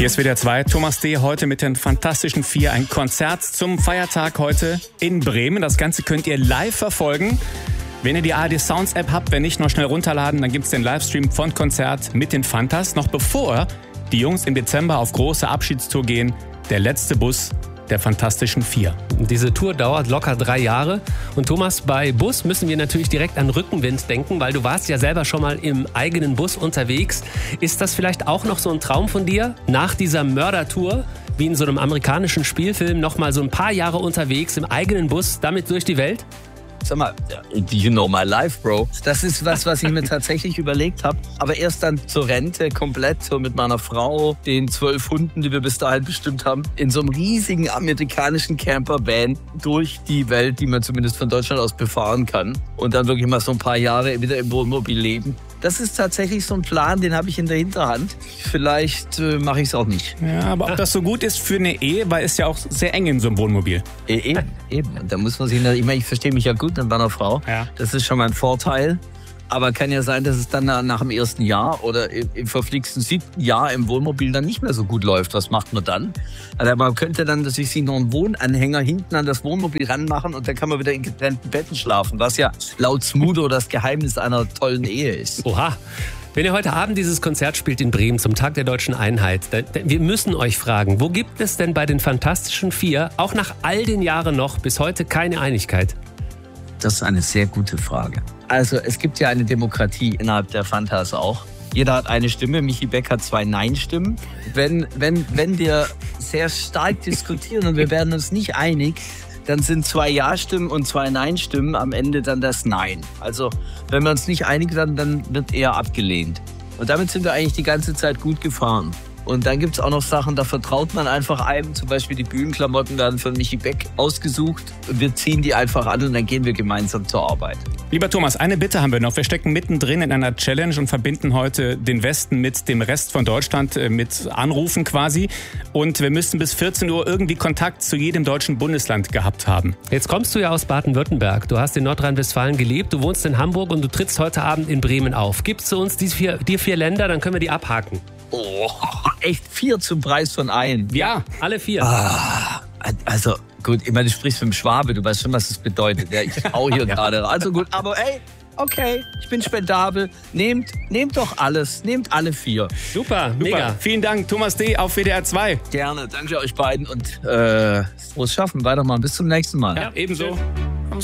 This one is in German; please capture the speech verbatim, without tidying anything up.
Hier ist W D R zwei, Thomas D. heute mit den Fantastischen Vier. Ein Konzert zum Feiertag heute in Bremen. Das Ganze könnt ihr live verfolgen. Wenn ihr die A R D Sounds App habt, wenn nicht, noch schnell runterladen, dann gibt es den Livestream von Konzert mit den Fantas. Noch bevor die Jungs im Dezember auf große Abschiedstour gehen, der letzte Bus der Fantastischen Vier. Diese Tour dauert locker drei Jahre. Und Thomas, bei Bus müssen wir natürlich direkt an Rückenwind denken, weil du warst ja selber schon mal im eigenen Bus unterwegs. Ist das vielleicht auch noch so ein Traum von dir, nach dieser Mördertour, wie in so einem amerikanischen Spielfilm, noch mal so ein paar Jahre unterwegs im eigenen Bus, damit durch die Welt? Sag mal, you know my life, bro. Das ist was, was ich mir tatsächlich überlegt habe. Aber erst dann zur Rente, komplett so mit meiner Frau, den zwölf Hunden, die wir bis dahin bestimmt haben, in so einem riesigen amerikanischen Campervan durch die Welt, die man zumindest von Deutschland aus befahren kann. Und dann wirklich mal so ein paar Jahre wieder im Wohnmobil leben. Das ist tatsächlich so ein Plan, den habe ich in der Hinterhand. Vielleicht äh, mache ich es auch nicht. Ja, aber ob das so gut ist für eine Ehe, weil es ja auch sehr eng in so einem Wohnmobil. E eben, eben. Da muss man sich, ich meine, ich verstehe mich ja gut mit meiner Frau. Ja. Das ist schon mal ein Vorteil. Aber kann ja sein, dass es dann nach dem ersten Jahr oder im verflixten siebten Jahr im Wohnmobil dann nicht mehr so gut läuft. Was macht man dann? Also man könnte dann sich noch einen Wohnanhänger hinten an das Wohnmobil ranmachen und dann kann man wieder in getrennten Betten schlafen, was ja laut Smudo das Geheimnis einer tollen Ehe ist. Oha. Wenn ihr heute Abend dieses Konzert spielt in Bremen zum Tag der Deutschen Einheit, dann, wir müssen euch fragen, wo gibt es denn bei den Fantastischen Vier auch nach all den Jahren noch bis heute keine Einigkeit? Das ist eine sehr gute Frage. Also es gibt ja eine Demokratie innerhalb der Fantas auch. Jeder hat eine Stimme, Michi Beck hat zwei Nein-Stimmen. Wenn, wenn, wenn wir sehr stark diskutieren und wir werden uns nicht einig, dann sind zwei Ja-Stimmen und zwei Nein-Stimmen am Ende dann das Nein. Also wenn wir uns nicht einig werden, dann wird eher abgelehnt. Und damit sind wir eigentlich die ganze Zeit gut gefahren. Und dann gibt es auch noch Sachen, da vertraut man einfach einem. Zum Beispiel die Bühnenklamotten werden von Michi Beck ausgesucht. Wir ziehen die einfach an und dann gehen wir gemeinsam zur Arbeit. Lieber Thomas, eine Bitte haben wir noch. Wir stecken mittendrin in einer Challenge und verbinden heute den Westen mit dem Rest von Deutschland, mit Anrufen quasi. Und wir müssten bis vierzehn Uhr irgendwie Kontakt zu jedem deutschen Bundesland gehabt haben. Jetzt kommst du ja aus Baden-Württemberg. Du hast in Nordrhein-Westfalen gelebt, du wohnst in Hamburg und du trittst heute Abend in Bremen auf. Gibst du uns die vier, die vier Länder, dann können wir die abhaken. Oh, echt vier zum Preis von einem. Ja, alle vier. Ah, also gut, ich meine, du sprichst mit dem Schwabe, du weißt schon, was das bedeutet. Ja, ich hau hier ja. gerade. Also gut, aber ey, okay, ich bin spendabel. Nehmt, nehmt doch alles, nehmt alle vier. Super, Super. mega. Vielen Dank, Thomas D. auf W D R zwei. Gerne, danke euch beiden und äh, frohes Schaffen. Weitermachen, bis zum nächsten Mal. Ja, ebenso.